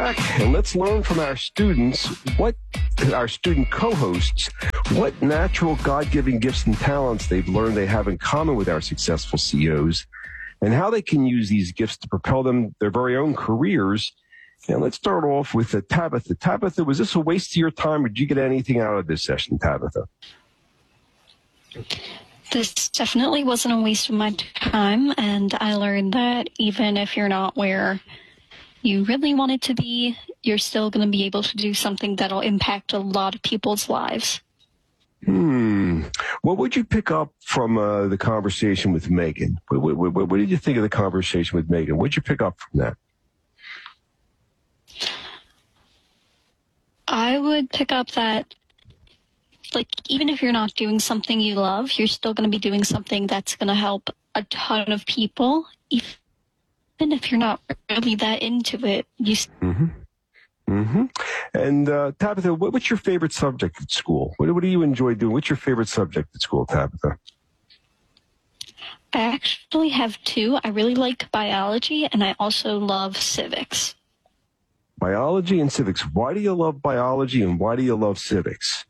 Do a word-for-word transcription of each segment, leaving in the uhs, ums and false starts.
back, and let's learn from our students, what our student co-hosts, what natural God-given gifts and talents they've learned they have in common with our successful C E Os, and how they can use these gifts to propel them their very own careers. And let's start off with uh, Tabitha. Tabitha, was this a waste of your time, or did you get anything out of this session, Tabitha? This definitely wasn't a waste of my time, and I learned that even if you're not where you really want it to be, you're still going to be able to do something that'll impact a lot of people's lives. Hmm. What would you pick up from uh, the conversation with Megan? What, what, what, what did you think of the conversation with Megan? What did you pick up from that? I would pick up that, like, even if you're not doing something you love, you're still going to be doing something that's going to help a ton of people. Even if you're not really that into it, you. Mm-hmm. Mm-hmm. And uh, Tabitha, what, what's your favorite subject at school? What, what do you enjoy doing? What's your favorite subject at school, Tabitha? I actually have two. I really like biology, and I also love civics. Biology and civics. Why do you love biology, and why do you love civics?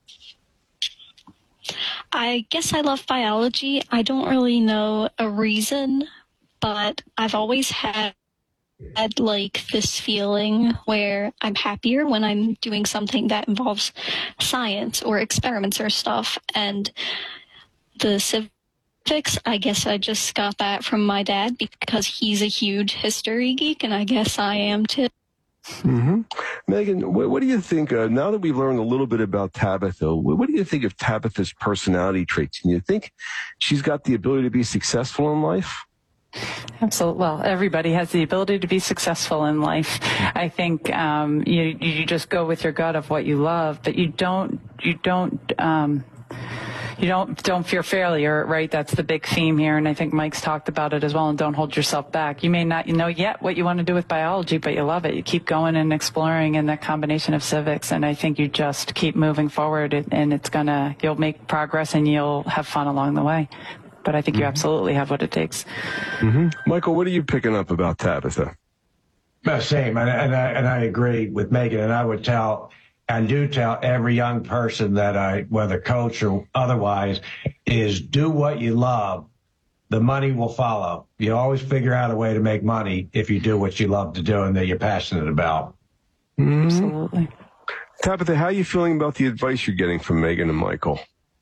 I guess I love biology. I don't really know a reason, but I've always had, had like this feeling where I'm happier when I'm doing something that involves science or experiments or stuff. And the civics, I guess I just got that from my dad because he's a huge history geek, and I guess I am too. Mm-hmm. Megan, what, what do you think, uh, now that we've learned a little bit about Tabitha, what, what do you think of Tabitha's personality traits? Do you think she's got the ability to be successful in life? Absolutely. Well, everybody has the ability to be successful in life. I think um, you you just go with your gut of what you love, but you don't you don't um, you don't don't fear failure, right? That's the big theme here, and I think Mike's talked about it as well. And don't hold yourself back. You may not know yet what you want to do with biology, but you love it. You keep going and exploring in that combination of civics, and I think you just keep moving forward, and it's gonna you'll make progress and you'll have fun along the way. But I think you absolutely have what it takes. Mm-hmm. Michael, what are you picking up about Tabitha? The same, and, and, I, and I agree with Megan, and I would tell, and do tell every young person that I, whether coach or otherwise, is do what you love. The money will follow. You always figure out a way to make money if you do what you love to do and that you're passionate about. Mm-hmm. Absolutely. Tabitha, how are you feeling about the advice you're getting from Megan and Michael?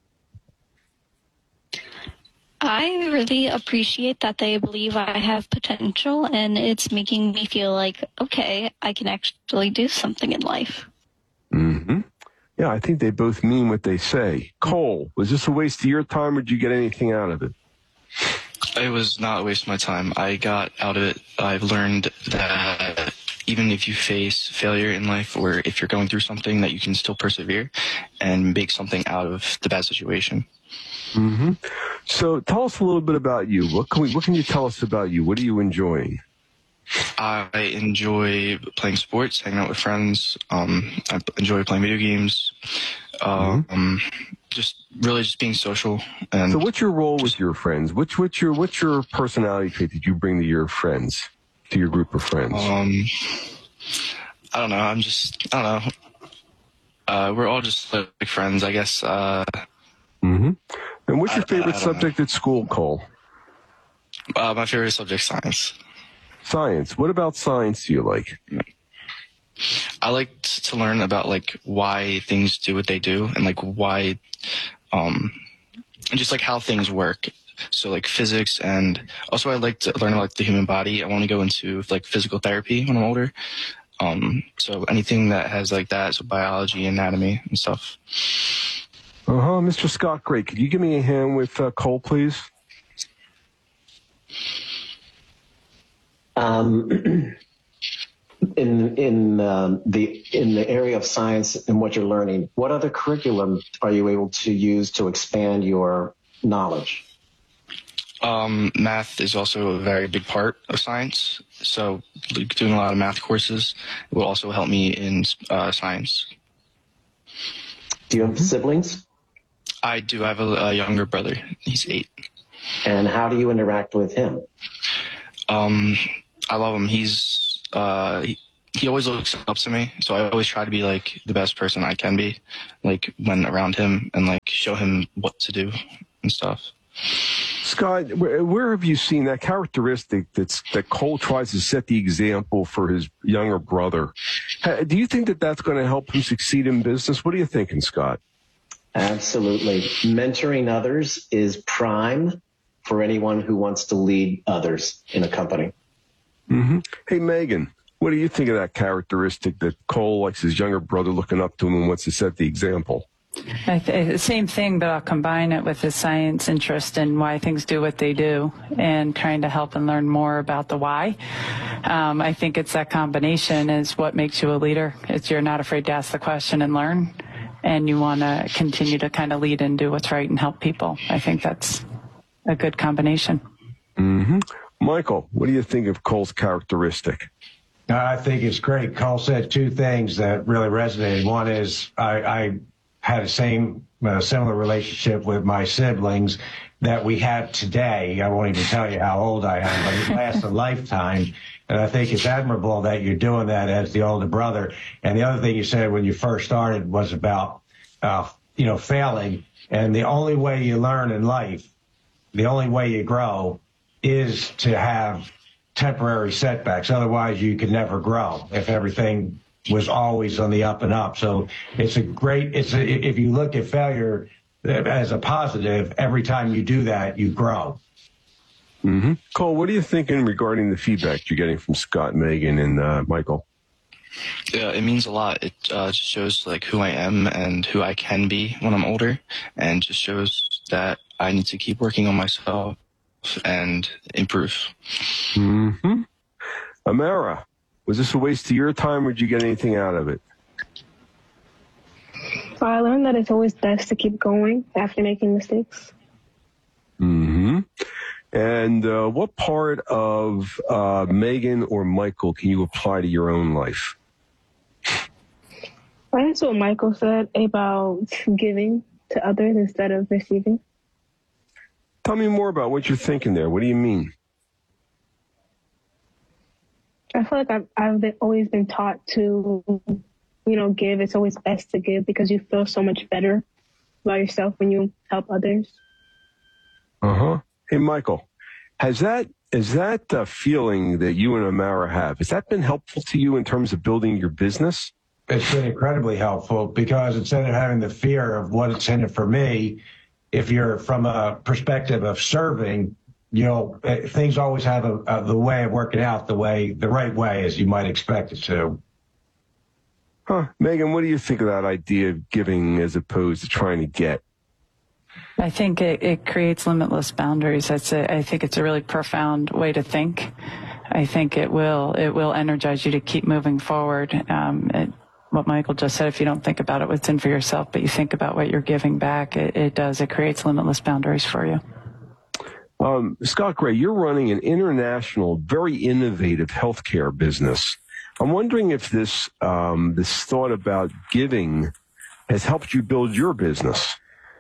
I really appreciate that they believe I have potential, and it's making me feel like, okay, I can actually do something in life. Mm-hmm. Yeah, I think they both mean what they say. Cole, was this a waste of your time, or did you get anything out of it? It was not a waste of my time. I got out of it. I've learned that even if you face failure in life, or if you're going through something, that you can still persevere and make something out of the bad situation. Mm-hmm. So tell us a little bit about you. What can we, what can you tell us about you? What are you enjoying? I enjoy playing sports, hanging out with friends. Um, I enjoy playing video games. Uh, mm-hmm. um, just really just being social. And so what's your role with your friends? What's, what's your, what's your personality trait that you bring to your friends, to your group of friends? Um, I don't know. I'm just, I don't know. Uh, we're all just like friends, I guess. Uh, mm-hmm. And what's your favorite I, I subject know. at school, Cole? Uh, my favorite subject, science. Science. What about science do you like? I like to learn about like why things do what they do, and like why, um, and just like how things work. So like physics, and also I like to learn about like, the human body. I want to go into like physical therapy when I'm older. Um, so anything that has like that, so biology, anatomy, and stuff. Uh-huh. Mister Scott Gray, could you give me a hand with uh, Cole, please? Um, in in um, the in the area of science and what you're learning, what other curriculum are you able to use to expand your knowledge? Um, math is also a very big part of science. So doing a lot of math courses will also help me in uh, science. Do you have siblings? I do. I have a, a younger brother. He's eight. And how do you interact with him? Um, I love him. He's uh, he, he always looks up to me. So I always try to be like the best person I can be, like when around him, and like show him what to do and stuff. Scott, where, where have you seen that characteristic that's, that Cole tries to set the example for his younger brother? Do you think that that's going to help him succeed in business? What are you thinking, Scott? Absolutely. Mentoring others is prime for anyone who wants to lead others in a company. Mm-hmm. Hey, Megan, what do you think of that characteristic that Cole likes his younger brother looking up to him and wants to set the example? I th- same thing, but I'll combine it with his science interest and why things do what they do, and trying to help and learn more about the why. Um, I think it's that combination is what makes you a leader. It's you're not afraid to ask the question and learn, and you want to continue to kind of lead and do what's right and help people. I think that's a good combination. Mm-hmm. Michael, what do you think of Cole's characteristic? I think it's great. Cole said two things that really resonated. One is I, I had a same uh, similar relationship with my siblings that we have today. I won't even tell you how old I am, but it lasts a lifetime. And I think it's admirable that you're doing that as the older brother. And the other thing you said when you first started was about, uh, you know, failing. And the only way you learn in life, the only way you grow is to have temporary setbacks. Otherwise, you could never grow if everything was always on the up and up. So it's a great, it's a, if you look at failure as a positive, every time you do that, you grow. Mm-hmm. Cole, what are you thinking regarding the feedback you're getting from Scott, Megan, and uh, Michael? Yeah, it means a lot. It uh, just shows like who I am and who I can be when I'm older, and just shows that I need to keep working on myself and improve. Mm-hmm. Amara, was this a waste of your time, or did you get anything out of it? So I learned that it's always best to keep going after making mistakes. Mm-hmm. And uh, what part of uh, Megan or Michael can you apply to your own life? That's what Michael said about giving to others instead of receiving. Tell me more about what you're thinking there. What do you mean? I feel like I've, I've been, always been taught to, you know, give. It's always best to give because you feel so much better about yourself when you help others. Uh-huh. Hey, Michael, has that, is that uh, feeling that you and Amara have, has that been helpful to you in terms of building your business? It's been incredibly helpful because instead of having the fear of what it's in it for me, if you're from a perspective of serving, you know, things always have a, a, the way of working out the way, the right way as you might expect it to. Huh. Megan, what do you think of that idea of giving as opposed to trying to get? I think it, it creates limitless boundaries. That's a, I think it's a really profound way to think. I think it will it will energize you to keep moving forward. Um, it, what Michael just said, if you don't think about it, what's in for yourself, but you think about what you're giving back, it, it does. It creates limitless boundaries for you. Um, Scott Gray, you're running an international, very innovative healthcare business. I'm wondering if this um, this thought about giving has helped you build your business.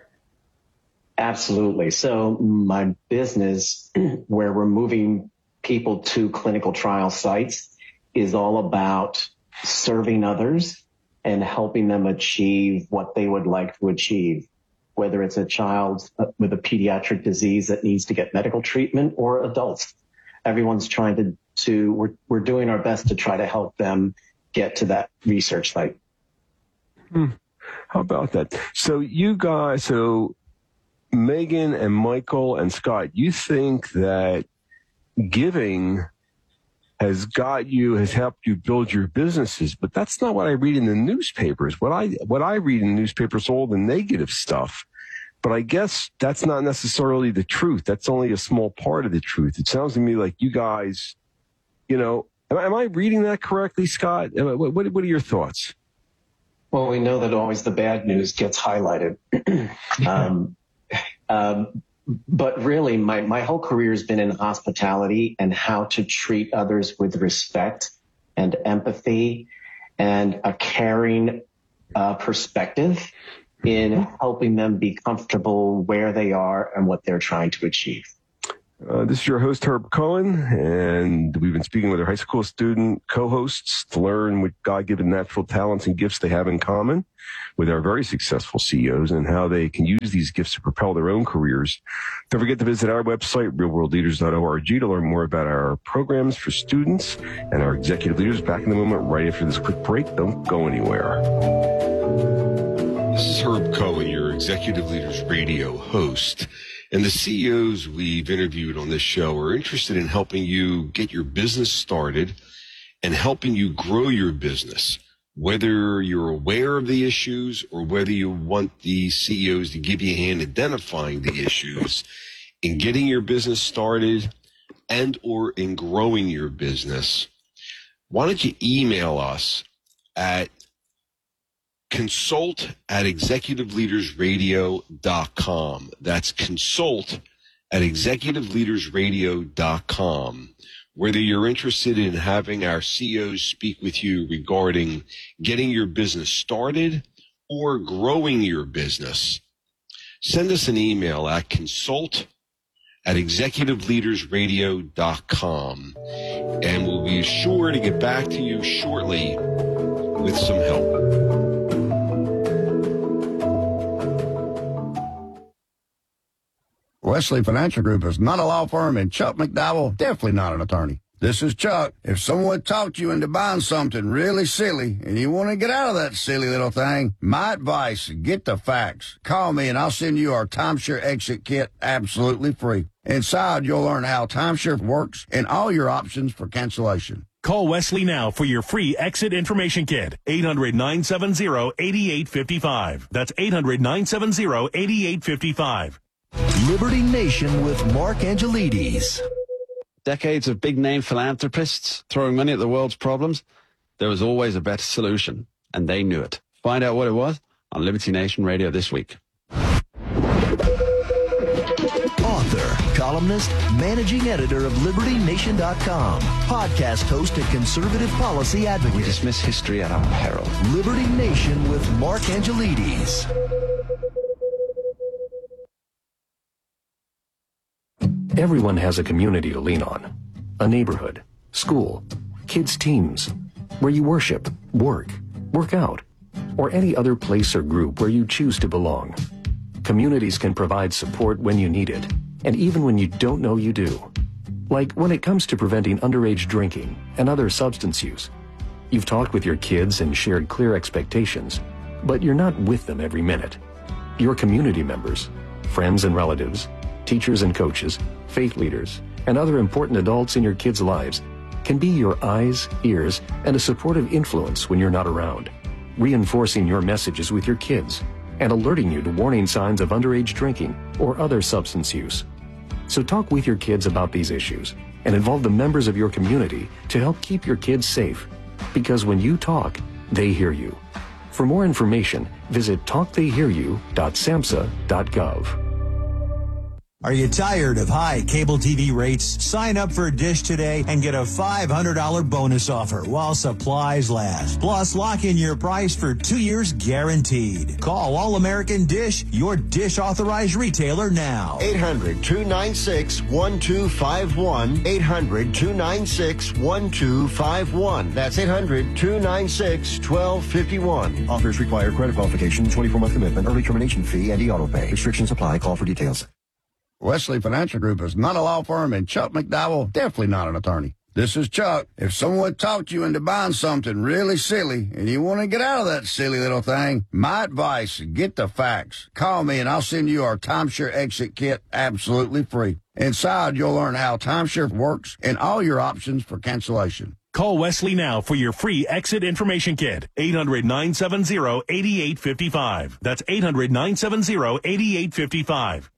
Absolutely. So my business, where we're moving people to clinical trial sites, is all about serving others and helping them achieve what they would like to achieve, whether it's a child with a pediatric disease that needs to get medical treatment or adults. Everyone's trying to, to we're, we're doing our best to try to help them get to that research site. Hmm. How about that? So you guys, so Megan and Michael and Scott, you think that giving has got you, has helped you build your businesses, but that's not what I read in the newspapers. What I, what I read in the newspapers is all the negative stuff, but I guess that's not necessarily the truth. That's only a small part of the truth. It sounds to me like you guys, you know, am, am I reading that correctly, Scott? What, what, what are your thoughts? Well, we know that always the bad news gets highlighted. um, um, But really, my, my whole career has been in hospitality and how to treat others with respect and empathy and a caring uh, perspective in helping them be comfortable where they are and what they're trying to achieve. Uh, this is your host, Herb Cohen, and we've been speaking with our high school student co-hosts to learn what God-given natural talents and gifts they have in common with our very successful C E Os and how they can use these gifts to propel their own careers. Don't forget to visit our website, real world leaders dot org, to learn more about our programs for students and our executive leaders. Back in a moment, right after this quick break. Don't go anywhere. This is Herb Cohen, your Executive Leaders Radio host. And the C E Os we've interviewed on this show are interested in helping you get your business started and helping you grow your business, whether you're aware of the issues or whether you want the C E Os to give you a hand identifying the issues in getting your business started and or in growing your business. Why don't you email us at consult at executive leaders radio dot com. That's consult at executive leaders radio dot com. Whether you're interested in having our C E Os speak with you regarding getting your business started or growing your business, send us an email at consult at executive leaders radio dot com, and we'll be sure to get back to you shortly with some help. Wesley Financial Group is not a law firm, and Chuck McDowell, definitely not an attorney. This is Chuck. If someone talked you into buying something really silly and you want to get out of that silly little thing, my advice, get the facts. Call me and I'll send you our timeshare exit kit absolutely free. Inside, you'll learn how timeshare works and all your options for cancellation. Call Wesley now for your free exit information kit. eight hundred, nine seven zero, eight eight five five. That's eight hundred, nine seven zero, eight eight five five. Liberty Nation with Mark Angelides. Decades of big-name philanthropists throwing money at the world's problems, there was always a better solution, and they knew it. Find out what it was on Liberty Nation Radio this week. Author, columnist, managing editor of liberty nation dot com, podcast host and conservative policy advocate. We dismiss history at our peril. Liberty Nation with Mark Angelides. Everyone has a community to lean on. A neighborhood, school, kids' teams, where you worship, work, work out, or any other place or group where you choose to belong. Communities can provide support when you need it, and even when you don't know you do. Like when it comes to preventing underage drinking and other substance use. You've talked with your kids and shared clear expectations, but you're not with them every minute. Your community members, friends and relatives, teachers and coaches, faith leaders, and other important adults in your kids' lives can be your eyes, ears, and a supportive influence when you're not around, reinforcing your messages with your kids and alerting you to warning signs of underage drinking or other substance use. So talk with your kids about these issues and involve the members of your community to help keep your kids safe, because when you talk, they hear you. For more information, visit talk they hear you dot samhsa dot gov. Are you tired of high cable T V rates? Sign up for Dish today and get a five hundred dollars bonus offer while supplies last. Plus, lock in your price for two years guaranteed. Call All American Dish, your Dish authorized retailer now. eight hundred, two nine six, one two five one. eight hundred, two nine six, one two five one. That's eight hundred, two nine six, one two five one. Offers require credit qualification, twenty-four month commitment, early termination fee, and e-auto pay. Restrictions apply. Call for details. Wesley Financial Group is not a law firm, and Chuck McDowell, definitely not an attorney. This is Chuck. If someone talked you into buying something really silly and you want to get out of that silly little thing, my advice, get the facts. Call me and I'll send you our timeshare exit kit absolutely free. Inside, you'll learn how timeshare works and all your options for cancellation. Call Wesley now for your free exit information kit. eight hundred, nine seven zero, eight eight five five. That's eight hundred, nine seven zero, eight eight five five.